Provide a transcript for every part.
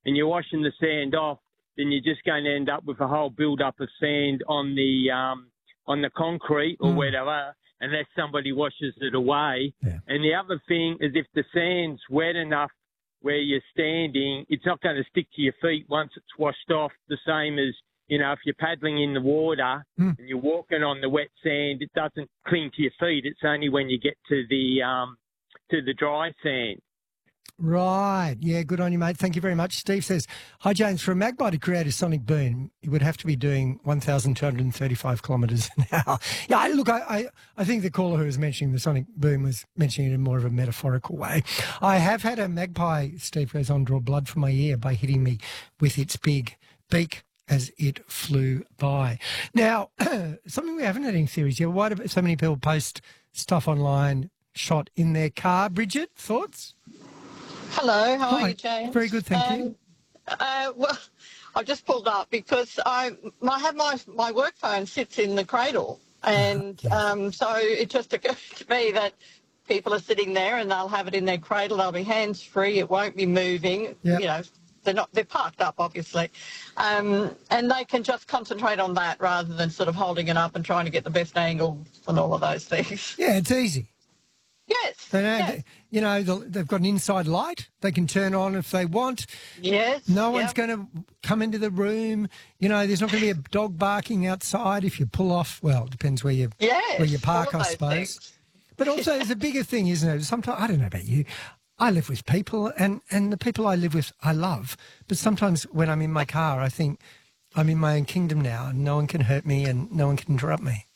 and you're washing the sand off, then you're just going to end up with a whole build-up of sand on the concrete or whatever, unless somebody washes it away. Yeah. And the other thing is if the sand's wet enough where you're standing, it's not going to stick to your feet once it's washed off, the same as, you know, if you're paddling in the water and you're walking on the wet sand, it doesn't cling to your feet. It's only when you get to the dry sand. Right. Yeah, good on you, mate. Thank you very much. Steve says, hi, James. For a magpie to create a sonic boom, it would have to be doing 1,235 kilometres an hour. Yeah, look, I think the caller who was mentioning the sonic boom was mentioning it in more of a metaphorical way. I have had a magpie, Steve goes on, draw blood from my ear by hitting me with its big beak as it flew by. Now, something we haven't had any theories yet. Why do so many people post stuff online shot in their car? Bridget, thoughts? Hello, how are you, James? Very good, thank you. Well, I've just pulled up because I have my work phone sits in the cradle, and so it just occurred to me that people are sitting there and they'll have it in their cradle. They'll be hands free. It won't be moving. Yep. You know, they're parked up, obviously, and they can just concentrate on that rather than sort of holding it up and trying to get the best angle and all of those things. Yeah, it's easy. Yes. Yes. You know, they've got an inside light. They can turn on if they want. Yes. No one's going to come into the room. You know, there's not going to be a dog barking outside if you pull off. Well, it depends where you park, I suppose. Things. But also, there's a bigger thing, isn't it? Sometimes, I don't know about you, I live with people, and the people I live with, I love. But sometimes when I'm in my car, I think I'm in my own kingdom now, and no one can hurt me, and no one can interrupt me.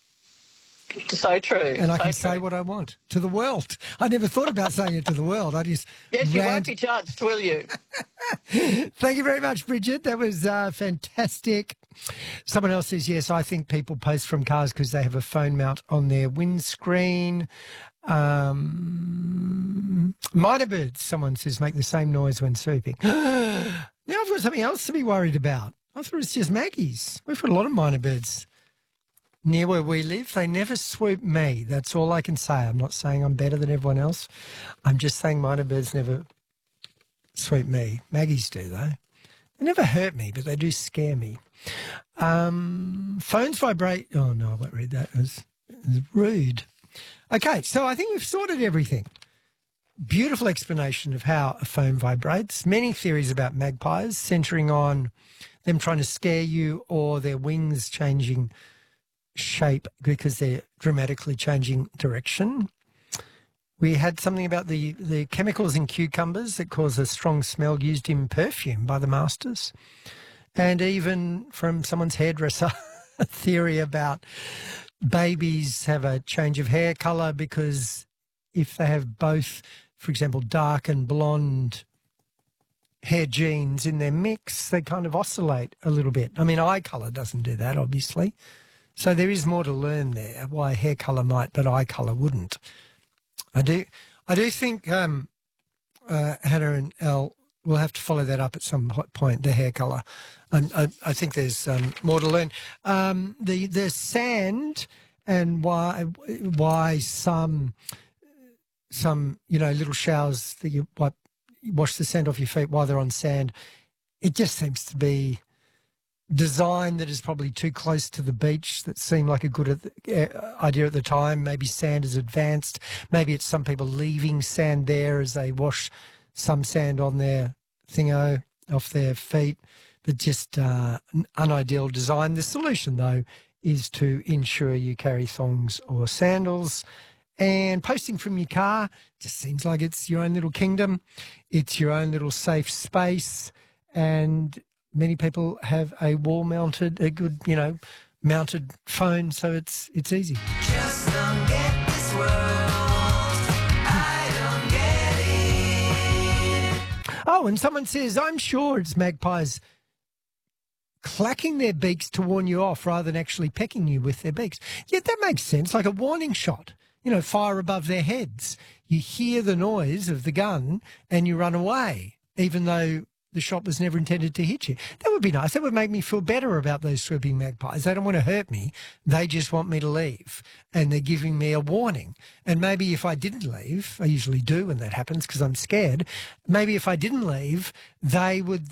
So true. And I can say what I want to the world. I never thought about saying it to the world. I just Yes, you won't be judged, will you? Thank you very much, Bridget. That was fantastic. Someone else says, yes, I think people post from cars because they have a phone mount on their windscreen. Minor birds, someone says, make the same noise when swooping. Now I've got something else to be worried about. I thought it was just Maggies. We've got a lot of minor birds near where we live. They never swoop me. That's all I can say. I'm not saying I'm better than everyone else. I'm just saying minor birds never swoop me. Maggies do, though. They never hurt me, but they do scare me. Phones vibrate. Oh, no, I won't read that. It's rude. Okay, so I think we've sorted everything. Beautiful explanation of how a phone vibrates. Many theories about magpies centering on them trying to scare you or their wings changing shape because they're dramatically changing direction. We had something about the chemicals in cucumbers that cause a strong smell used in perfume by the masters. And even from someone's hairdresser, a theory about babies have a change of hair colour because if they have both, for example, dark and blonde hair genes in their mix, they kind of oscillate a little bit. I mean, eye colour doesn't do that, obviously. So there is more to learn there, why hair colour might, but eye colour wouldn't. I do think Hannah and Elle will have to follow that up at some point, the hair colour. I think there's more to learn. The sand and why some little showers that you wash the sand off your feet while they're on sand, it just seems to be design that is probably too close to the beach that seemed like a good idea at the time. Maybe sand is advanced. Maybe it's some people leaving sand there as they wash some sand on their thingo off their feet, but just an unideal design. The solution, though, is to ensure you carry thongs or sandals. And posting from your car just seems like it's your own little kingdom. It's your own little safe space, and many people have a wall-mounted, a good, mounted phone, so it's easy. Just don't get this world. I don't get it. Oh, and someone says, I'm sure it's magpies clacking their beaks to warn you off rather than actually pecking you with their beaks. Yeah, that makes sense, like a warning shot. Fire above their heads. You hear the noise of the gun and you run away, even though the shot was never intended to hit you. That would be nice. That would make me feel better about those swooping magpies. They don't want to hurt me. They just want me to leave. And they're giving me a warning. And maybe if I didn't leave, I usually do when that happens because I'm scared, maybe if I didn't leave, they would